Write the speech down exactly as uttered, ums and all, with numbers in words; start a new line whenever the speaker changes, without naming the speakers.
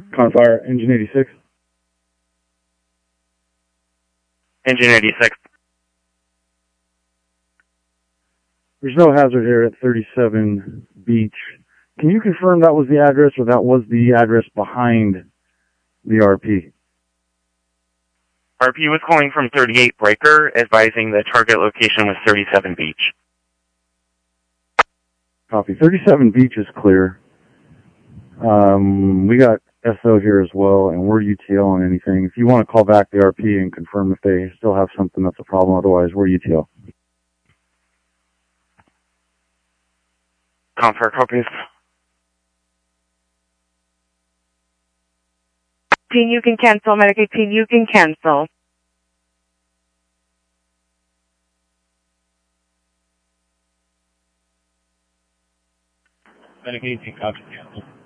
Confire, Engine eighty-six.
Engine eighty-six.
There's no hazard here at thirty-seven Beach. Can you confirm that was the address, or that was the address behind the R P?
R P was calling from thirty-eight Breaker, advising the target location was thirty-seven Beach.
Copy. thirty-seven Beach is clear. Um, we got S O here as well, and we're U T L on anything. If you want to call back the R P and confirm if they still have something that's a problem, otherwise we're U T L.
Confirm copies.
Team, you can cancel. Medicaid team, you can cancel.
Medicaid team, copy, cancel.